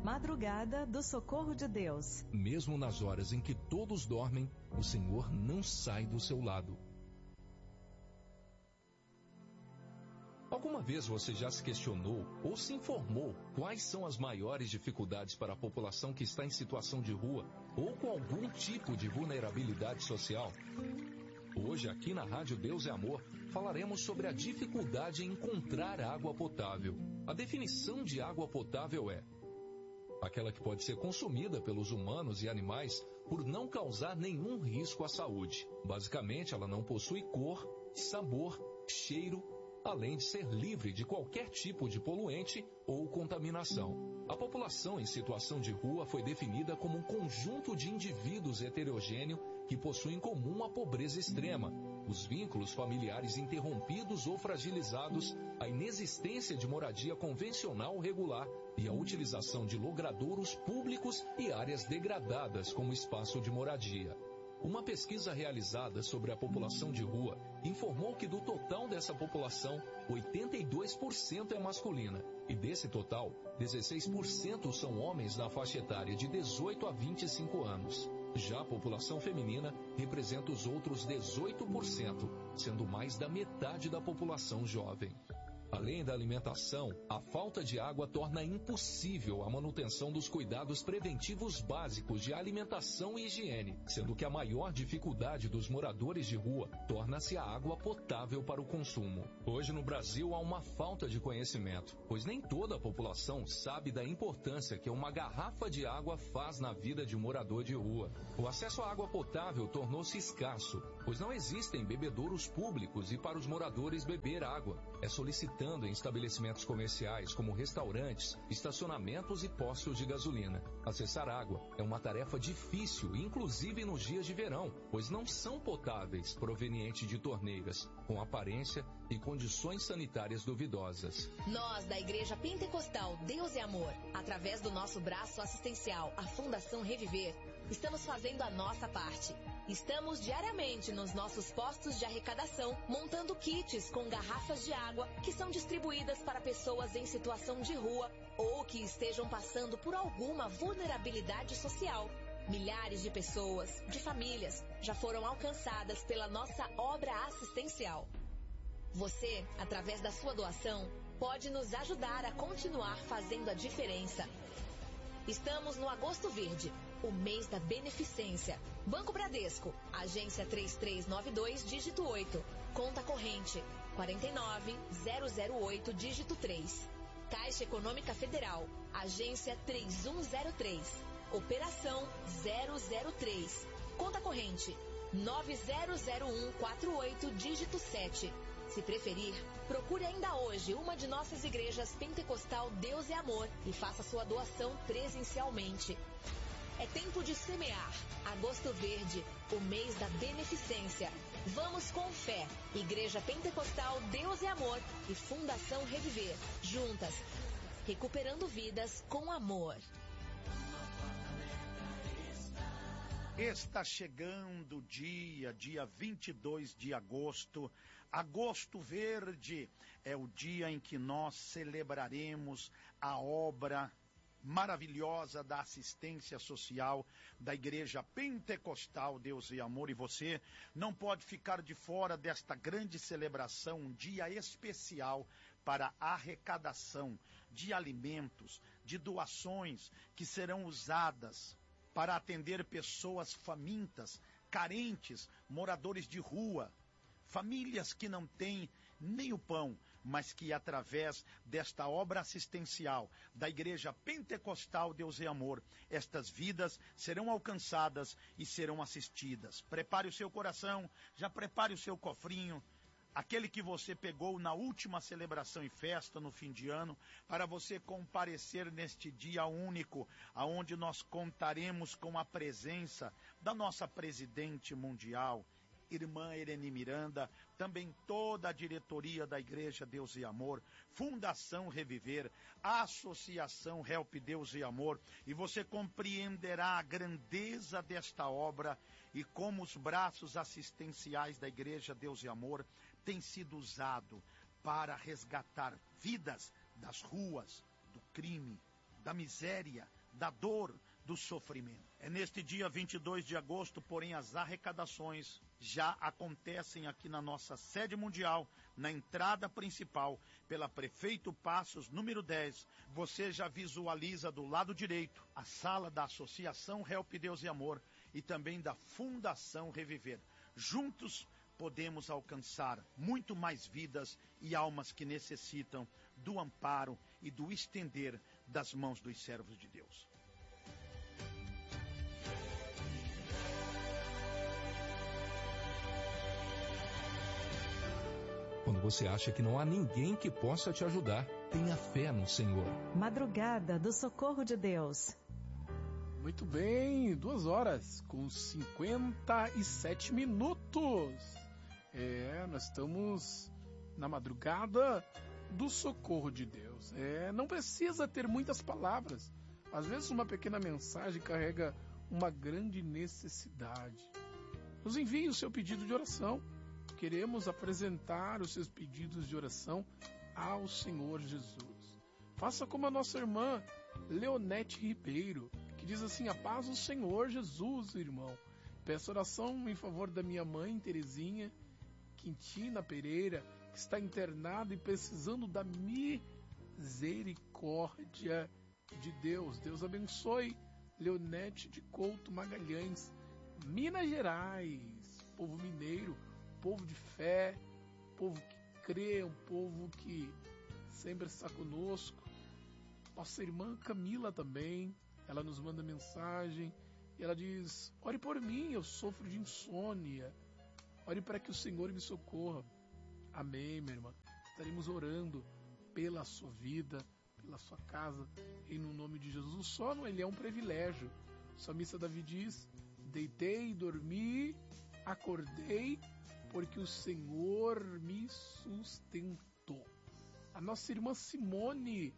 Madrugada do Socorro de Deus. Mesmo nas horas em que todos dormem, o Senhor não sai do seu lado. Alguma vez você já se questionou ou se informou quais são as maiores dificuldades para a população que está em situação de rua ou com algum tipo de vulnerabilidade social? Hoje, aqui na Rádio Deus é Amor, falaremos sobre a dificuldade em encontrar água potável. A definição de água potável é aquela que pode ser consumida pelos humanos e animais por não causar nenhum risco à saúde. Basicamente, ela não possui cor, sabor, cheiro, além de ser livre de qualquer tipo de poluente ou contaminação. A população em situação de rua foi definida como um conjunto de indivíduos heterogêneos que possuem em comum a pobreza extrema, os vínculos familiares interrompidos ou fragilizados, a inexistência de moradia convencional regular e a utilização de logradouros públicos e áreas degradadas como espaço de moradia. Uma pesquisa realizada sobre a população de rua informou que do total dessa população, 82% é masculina. E desse total, 16% são homens na faixa etária de 18 a 25 anos. Já a população feminina representa os outros 18%, sendo mais da metade da população jovem. Além da alimentação, a falta de água torna impossível a manutenção dos cuidados preventivos básicos de alimentação e higiene, sendo que a maior dificuldade dos moradores de rua torna-se a água potável para o consumo. Hoje no Brasil há uma falta de conhecimento, pois nem toda a população sabe da importância que uma garrafa de água faz na vida de um morador de rua. O acesso à água potável tornou-se escasso, pois não existem bebedouros públicos e para os moradores beber água é solicitado em estabelecimentos comerciais como restaurantes, estacionamentos e postos de gasolina. Acessar água é uma tarefa difícil, inclusive nos dias de verão, pois não são potáveis, provenientes de torneiras, com aparência e condições sanitárias duvidosas. Nós, da Igreja Pentecostal Deus é Amor, através do nosso braço assistencial, a Fundação Reviver, estamos fazendo a nossa parte. Estamos diariamente nos nossos postos de arrecadação, montando kits com garrafas de água que são distribuídas para pessoas em situação de rua ou que estejam passando por alguma vulnerabilidade social. Milhares de pessoas, de famílias, já foram alcançadas pela nossa obra assistencial. Você, através da sua doação, pode nos ajudar a continuar fazendo a diferença. Estamos no Agosto Verde, o mês da beneficência. Banco Bradesco, agência 3392, dígito 8. Conta corrente, 49008, dígito 3. Caixa Econômica Federal, agência 3103. Operação 003. Conta corrente, 900148, dígito 7. Se preferir, procure ainda hoje uma de nossas igrejas Pentecostal Deus é Amor e faça sua doação presencialmente. É tempo de semear. Agosto Verde, o mês da beneficência. Vamos com fé. Igreja Pentecostal Deus é Amor e Fundação Reviver. Juntas, recuperando vidas com amor. Está chegando o dia 22 de agosto. Agosto Verde é o dia em que nós celebraremos a obra maravilhosa da assistência social da Igreja Pentecostal Deus e Amor, e você não pode ficar de fora desta grande celebração, um dia especial para arrecadação de alimentos, de doações que serão usadas para atender pessoas famintas, carentes, moradores de rua, famílias que não têm nem o pão, mas que através desta obra assistencial da Igreja Pentecostal Deus e Amor, estas vidas serão alcançadas e serão assistidas. Prepare o seu coração, já prepare o seu cofrinho, aquele que você pegou na última celebração e festa no fim de ano, para você comparecer neste dia único, aonde nós contaremos com a presença da nossa presidente mundial, irmã Irene Miranda, também toda a diretoria da Igreja Deus e Amor, Fundação Reviver, Associação Help Deus e Amor, e você compreenderá a grandeza desta obra e como os braços assistenciais da Igreja Deus e Amor têm sido usados para resgatar vidas das ruas, do crime, da miséria, da dor, do sofrimento. É neste dia 22 de agosto, porém, as arrecadações já acontecem aqui na nossa sede mundial, na entrada principal, pela Prefeito Passos, número 10. Você já visualiza do lado direito a sala da Associação Help Deus e Amor e também da Fundação Reviver. Juntos podemos alcançar muito mais vidas e almas que necessitam do amparo e do estender das mãos dos servos de Deus. Quando você acha que não há ninguém que possa te ajudar, tenha fé no Senhor. Madrugada do Socorro de Deus. Muito bem, 2h57 nós estamos na madrugada do socorro de Deus. Não precisa ter muitas palavras. Às vezes uma pequena mensagem carrega uma grande necessidade. Nos envie o seu pedido de oração. Queremos apresentar os seus pedidos de oração ao Senhor Jesus. Faça como a nossa irmã Leonete Ribeiro, que diz assim: a paz do Senhor Jesus, irmão. Peço oração em favor da minha mãe, Terezinha Quintina Pereira, que está internada e precisando da misericórdia de Deus. Deus abençoe Leonete de Couto Magalhães, Minas Gerais, povo mineiro, povo de fé, povo que crê, um povo que sempre está conosco. Nossa irmã Camila também, ela nos manda mensagem e ela diz: ore por mim, eu sofro de insônia, ore para que o Senhor me socorra. Amém, minha irmã. Estaremos orando pela sua vida, pela sua casa, em no nome de Jesus. O sono, ele é um privilégio. O salmista Davi diz: deitei, dormi, acordei, porque o Senhor me sustentou. A nossa irmã Simone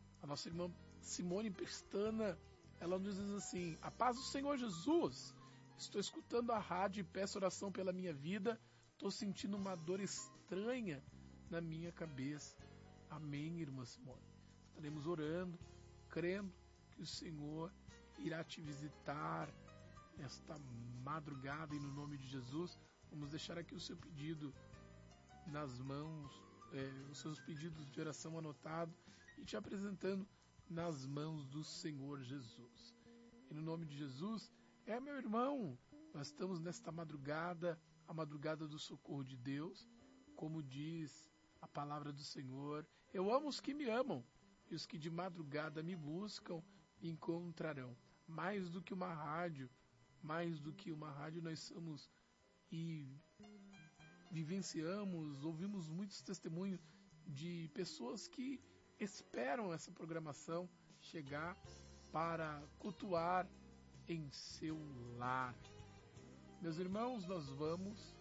Pestana, ela nos diz assim: a paz do Senhor Jesus, estou escutando a rádio e peço oração pela minha vida, estou sentindo uma dor estranha na minha cabeça. Amém, irmã Simone. Estaremos orando, crendo que o Senhor irá te visitar esta madrugada e no nome de Jesus. Vamos deixar aqui o seu pedido nas mãos, os seus pedidos de oração anotados e te apresentando nas mãos do Senhor Jesus. E no nome de Jesus, meu irmão, nós estamos nesta madrugada, a madrugada do socorro de Deus, como diz a palavra do Senhor: eu amo os que me amam, e os que de madrugada me buscam me encontrarão. Mais do que uma rádio, nós somos e vivenciamos, ouvimos muitos testemunhos de pessoas que esperam essa programação chegar para cultuar em seu lar. Meus irmãos, nós vamos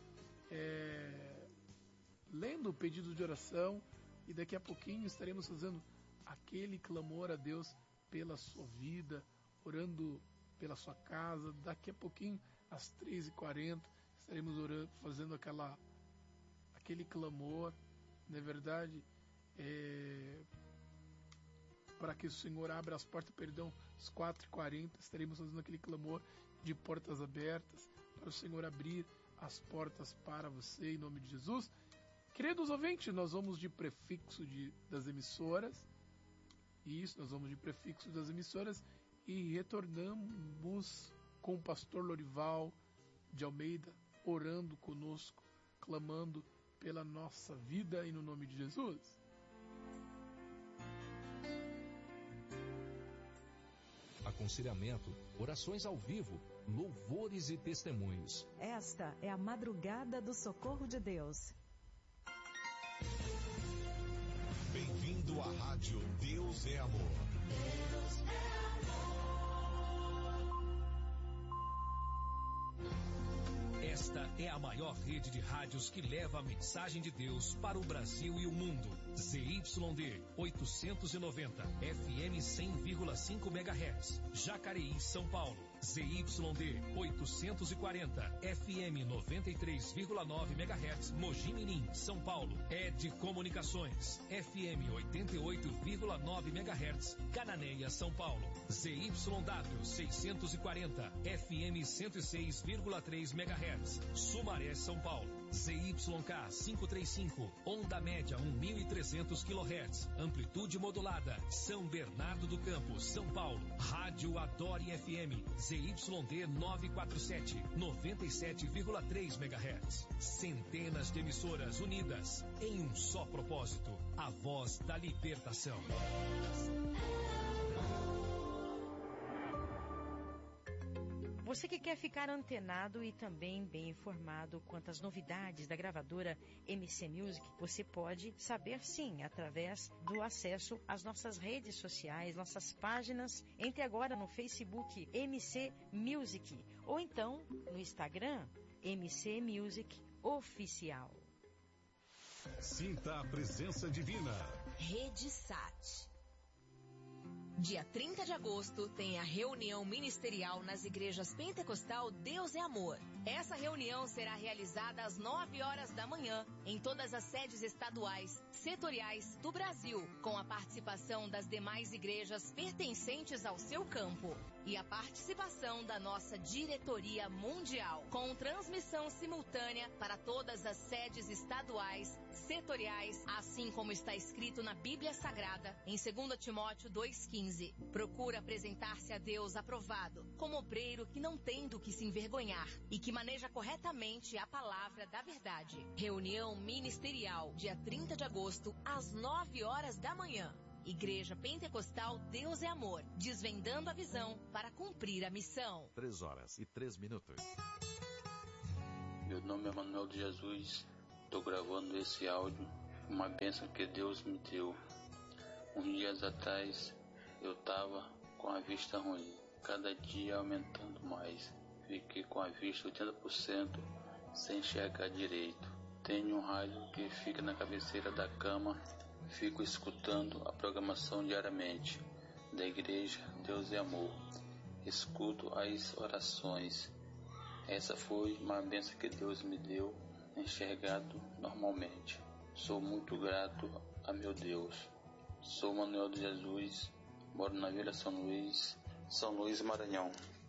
lendo o pedido de oração e daqui a pouquinho estaremos fazendo aquele clamor a Deus pela sua vida, orando pela sua casa. Daqui a pouquinho, às 3h40, estaremos orando, fazendo aquele clamor, não é verdade? Para que o Senhor abra as portas, às 4h40, estaremos fazendo aquele clamor de portas abertas, para o Senhor abrir as portas para você, em nome de Jesus. Queridos ouvintes, nós vamos de prefixo das emissoras, e retornamos com o pastor Lorival de Almeida, orando conosco, clamando pela nossa vida e no nome de Jesus. Aconselhamento, orações ao vivo, louvores e testemunhos. Esta é a madrugada do socorro de Deus. Bem-vindo à rádio Deus é Amor. Deus é amor. Esta é a maior rede de rádios que leva a mensagem de Deus para o Brasil e o mundo. ZYD 890, FM 100,5 MHz, Jacareí, São Paulo. ZYD 840, FM 93,9 MHz, Mogi Mirim, São Paulo. ED Comunicações, FM 88,9 MHz, Cananéia, São Paulo. ZYW 640, FM 106,3 MHz, Sumaré, São Paulo. ZYK 535, onda média 1.300 kHz, amplitude modulada, São Bernardo do Campo, São Paulo. Rádio Adore FM, ZYD 947, 97,3 MHz. Centenas de emissoras unidas em um só propósito, a voz da libertação. Você que quer ficar antenado e também bem informado quanto às novidades da gravadora MC Music, você pode saber sim, através do acesso às nossas redes sociais, nossas páginas. Entre agora no Facebook MC Music ou então no Instagram MC Music Oficial. Sinta a presença divina. Rede Sat. Dia 30 de agosto tem a reunião ministerial nas igrejas Pentecostal Deus é Amor. Essa reunião será realizada às 9 horas da manhã em todas as sedes estaduais, setoriais do Brasil, com a participação das demais igrejas pertencentes ao seu campo e a participação da nossa diretoria mundial, com transmissão simultânea para todas as sedes estaduais, setoriais, assim como está escrito na Bíblia Sagrada, em 2 Timóteo 2,15. Procura apresentar-se a Deus aprovado, como obreiro que não tem do que se envergonhar e que maneja corretamente a palavra da verdade. Reunião ministerial, dia 30 de agosto, às 9 horas da manhã. Igreja Pentecostal Deus é Amor, desvendando a visão para cumprir a missão. 3h03. Meu nome é Manuel de Jesus. Estou gravando esse áudio, uma bênção que Deus me deu. Uns dias atrás eu estava com a vista ruim, cada dia aumentando mais. Fiquei com a vista 80% sem enxergar direito. Tenho um rádio que fica na cabeceira da cama, fico escutando a programação diariamente da igreja Deus é Amor. Escuto as orações. Essa foi uma bênção que Deus me deu, enxergado normalmente. Sou muito grato a meu Deus. Sou Manuel de Jesus, moro na Vila São Luís, Maranhão.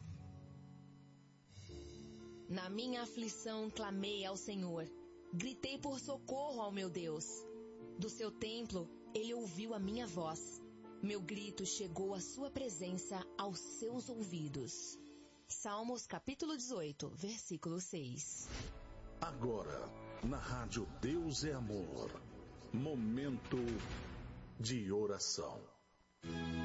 Na minha aflição clamei ao Senhor, gritei por socorro ao meu Deus. Do seu templo, ele ouviu a minha voz. Meu grito chegou à sua presença, aos seus ouvidos. Salmos capítulo 18, versículo 6. Agora, na rádio Deus é Amor, momento de oração.